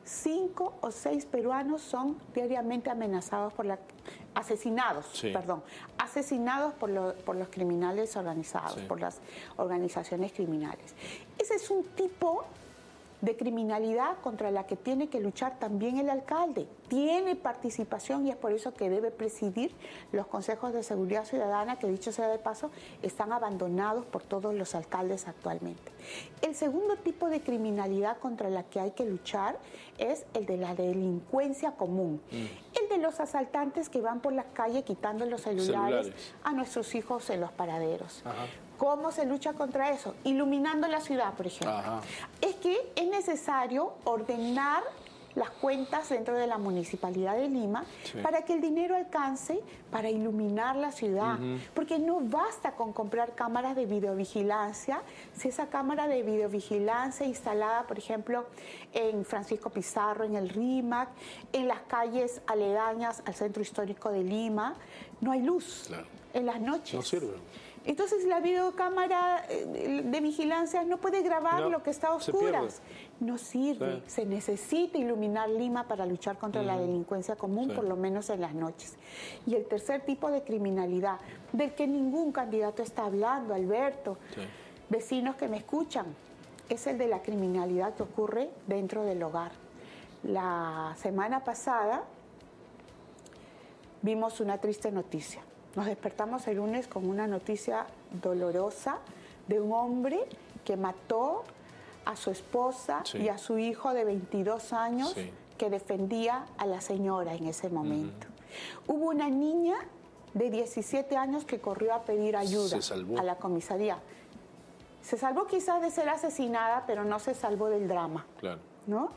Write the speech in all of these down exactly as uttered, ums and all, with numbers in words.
cinco o seis peruanos son diariamente amenazados por la... asesinados, sí. perdón, asesinados por, lo, por los criminales organizados, sí. por las organizaciones criminales. Ese es un tipo de criminalidad contra la que tiene que luchar también el alcalde. Tiene participación y es por eso que debe presidir los consejos de seguridad ciudadana, que dicho sea de paso, están abandonados por todos los alcaldes actualmente. El segundo tipo de criminalidad contra la que hay que luchar es el de la delincuencia común. Mm. El de los asaltantes que van por las calles quitando los celulares, celulares. a nuestros hijos en los paraderos. Ajá. ¿Cómo se lucha contra eso? Iluminando la ciudad, por ejemplo. Ajá. Es que es necesario ordenar las cuentas dentro de la Municipalidad de Lima, sí. para que el dinero alcance para iluminar la ciudad. Uh-huh. Porque no basta con comprar cámaras de videovigilancia, si esa cámara de videovigilancia instalada, por ejemplo, en Francisco Pizarro, en el RIMAC, en las calles aledañas al Centro Histórico de Lima, no hay luz, claro. en las noches. No sirve. Entonces la videocámara de vigilancia no puede grabar no, lo que está a oscuras. No sirve. Sí. Se necesita iluminar Lima para luchar contra mm. la delincuencia común, sí. por lo menos en las noches. Y el tercer tipo de criminalidad, del que ningún candidato está hablando, Alberto, sí. vecinos que me escuchan, es el de la criminalidad que ocurre dentro del hogar. La semana pasada vimos una triste noticia. Nos despertamos el lunes con una noticia dolorosa de un hombre que mató a su esposa sí. y a su hijo de veintidós años sí. que defendía a la señora en ese momento. Uh-huh. Hubo una niña de diecisiete años que corrió a pedir ayuda a la comisaría. Se salvó quizás de ser asesinada, pero no se salvó del drama. Claro. ¿No?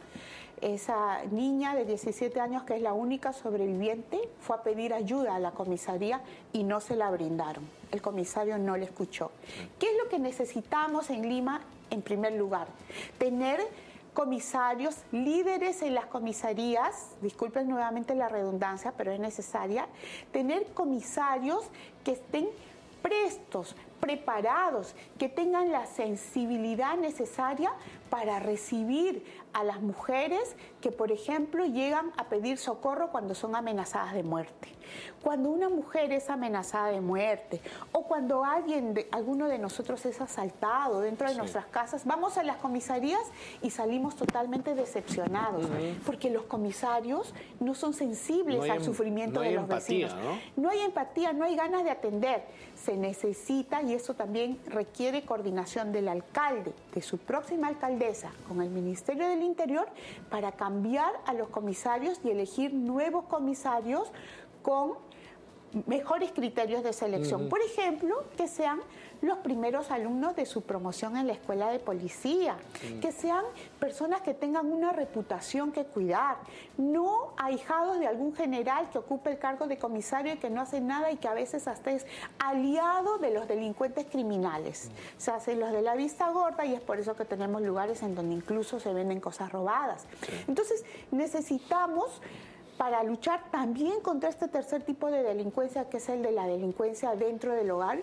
Esa niña de diecisiete años, que es la única sobreviviente, fue a pedir ayuda a la comisaría y no se la brindaron. El comisario no le escuchó. Sí. ¿Qué es lo que necesitamos en Lima en primer lugar? Tener comisarios, líderes en las comisarías, disculpen nuevamente la redundancia, pero es necesaria, tener comisarios que estén prestos, preparados, que tengan la sensibilidad necesaria para recibir a las mujeres que, por ejemplo, llegan a pedir socorro cuando son amenazadas de muerte. Cuando una mujer es amenazada de muerte o cuando alguien, de, alguno de nosotros es asaltado dentro de sí. nuestras casas, vamos a las comisarías y salimos totalmente decepcionados, uh-huh. porque los comisarios no son sensibles no hay, al sufrimiento no de los empatía, vecinos. ¿no? no hay empatía, no hay ganas de atender. Se necesita, y eso también requiere coordinación del alcalde, de su próxima alcaldesa, con el Ministerio del Interior, para cambiar a los comisarios y elegir nuevos comisarios con mejores criterios de selección. Uh-huh. Por ejemplo, que sean los primeros alumnos de su promoción en la escuela de policía, uh-huh. que sean personas que tengan una reputación que cuidar, no ahijados de algún general que ocupe el cargo de comisario y que no hace nada y que a veces hasta es aliado de los delincuentes criminales. Uh-huh. Se hacen los de la vista gorda y es por eso que tenemos lugares en donde incluso se venden cosas robadas. Sí. Entonces, necesitamos, para luchar también contra este tercer tipo de delincuencia, que es el de la delincuencia dentro del hogar,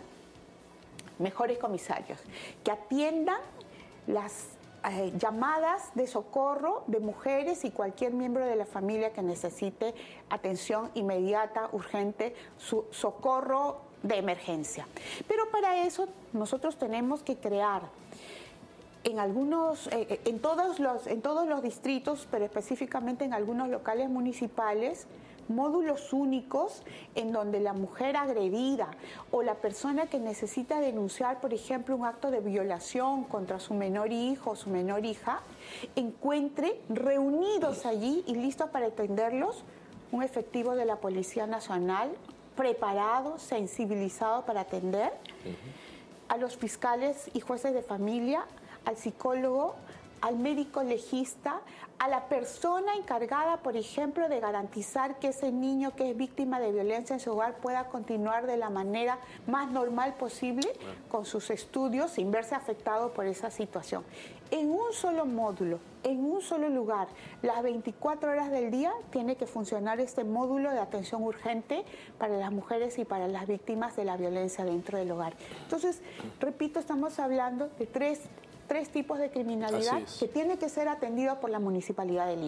mejores comisarios, que atiendan las eh, llamadas de socorro de mujeres y cualquier miembro de la familia que necesite atención inmediata, urgente, su socorro de emergencia. Pero para eso nosotros tenemos que crear en algunos, eh, en todos los, en todos los distritos, pero específicamente en algunos locales municipales, módulos únicos en donde la mujer agredida o la persona que necesita denunciar, por ejemplo, un acto de violación contra su menor hijo o su menor hija, encuentre reunidos allí y listos para atenderlos un efectivo de la Policía Nacional preparado, sensibilizado para atender, uh-huh. a los fiscales y jueces de familia, al psicólogo, al médico legista, a la persona encargada, por ejemplo, de garantizar que ese niño que es víctima de violencia en su hogar pueda continuar de la manera más normal posible con sus estudios sin verse afectado por esa situación. En un solo módulo, en un solo lugar, las veinticuatro horas del día tiene que funcionar este módulo de atención urgente para las mujeres y para las víctimas de la violencia dentro del hogar. Entonces, repito, estamos hablando de tres tres tipos de criminalidad que tiene que ser atendido por la Municipalidad de Lima.